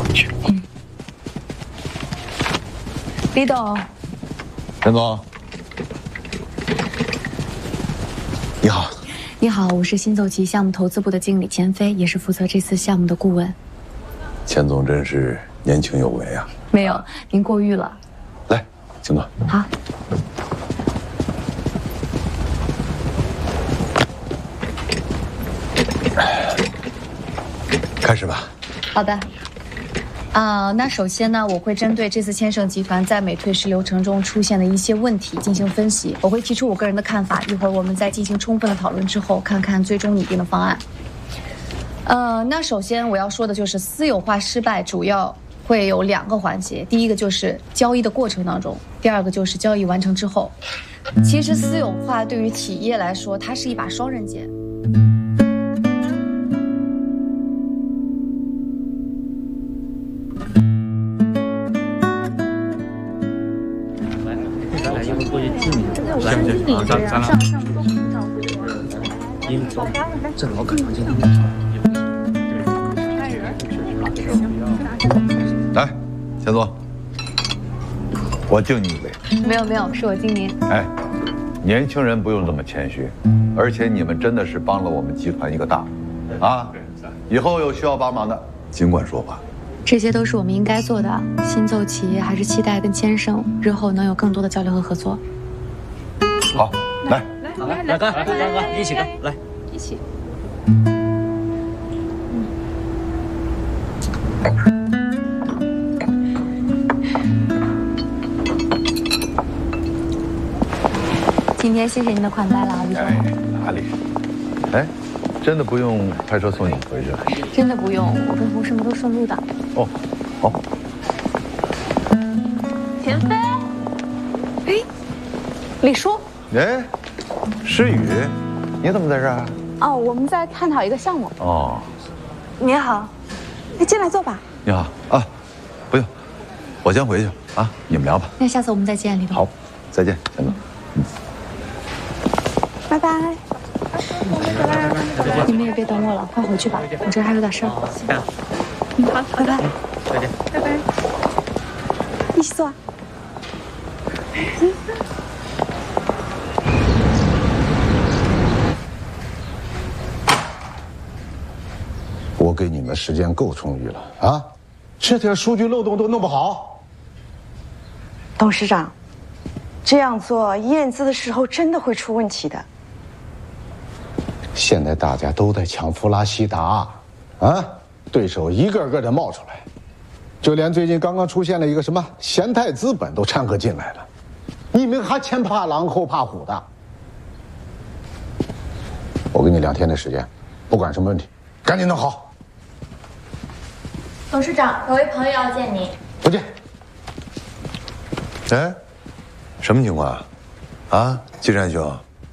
李董， 陈总，你好。 你好，我是新奏旗项目投资部的经理钱飞，也是负责这次项目的顾问。 钱总真是年轻有为啊！ 没有，您过誉了。 来，请坐。 好。 开始吧。 好的。那首先呢，我会针对这次千盛集团在美退市流程中出现的一些问题进行分析，我会提出我个人的看法，一会儿我们在进行充分的讨论之后，看看最终拟定的方案。那首先我要说的就是私有化失败主要会有2个环节，第一个就是交易的过程当中，第2个就是交易完成之后。其实私有化对于企业来说，它是一把双刃剑。 正好赶上今天。 来，钱总，我敬你一杯。 没有，是我敬您。 哎，年轻人不用这么谦虚，而且你们真的是帮了我们集团一个大忙啊！以后有需要帮忙的，尽管说话。 这些都是我们应该做的。新奏旗还是期待跟千盛日后能有更多的交流和合作。 好，来， 来干，一起干，来， 一起。今天谢谢您的款待了，李总。 哎，哪里？哎，真的不用开车送你回去？ 真的不用，我跟同事们都顺路的。 哦，好。 田飞，哎，李叔。 哎，诗雨，你怎么在这儿？ 哦，我们在探讨一个项目。 哦， 你好，你进来坐吧。 你好啊，不用，我先回去啊，你们聊吧。 那下次我们再见，李总。 好，再见，钱总。 拜拜。 你们也别等我了，快回去吧，我这儿还有点事儿。 好，拜拜。 再见， 拜拜。一起坐。 我给你们时间够充裕了啊，这点数据漏洞都弄不好。 董事长，这样做验资的时候真的会出问题的。 现在大家都在抢弗拉西达，啊，对手一个个的冒出来，就连最近刚刚出现了一个什么咸泰资本都掺和进来了，你们还前怕狼后怕虎的。我给你2天的时间，不管什么问题，赶紧弄好。 董事长，有位朋友要见您。 不见。 哎，什么情况啊？啊，金山兄。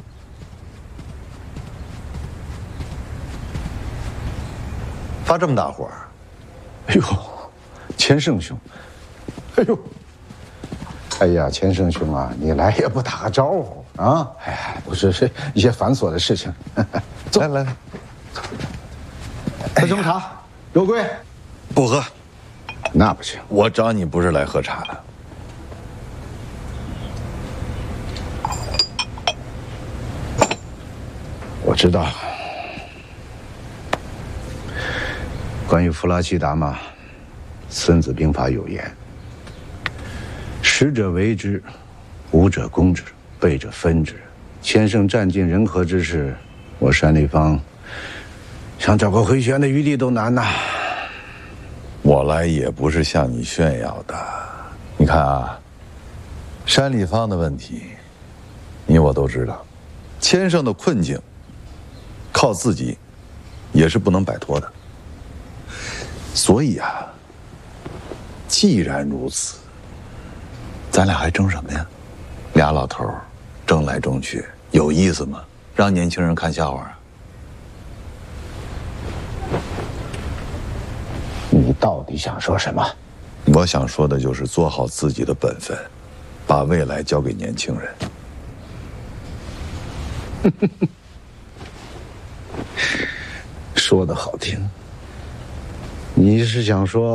发这么大火？ 哎呦，钱盛兄，哎呦，哎呀，钱盛兄啊，你来也不打个招呼啊？哎呀，不是一些繁琐的事情。走，来，喝什么茶？肉桂？ 不喝。 那不行， 我找你不是来喝茶的。 我知道。关于弗拉基达嘛，《孙子兵法》有言：“食者为之，无者攻之，备者分之。”千盛占尽人和之势，我单立方想找个回旋的余地都难呐。 我来也不是向你炫耀的。你看啊，单立方的问题，你我都知道。千盛的困境，靠自己也是不能摆脱的。所以啊，既然如此，咱俩还争什么呀？俩老头争来争去，有意思吗？让年轻人看笑话啊！ 你到底想说什么？ 我想说的就是做好自己的本分，把未来交给年轻人。 说得好听，你是想说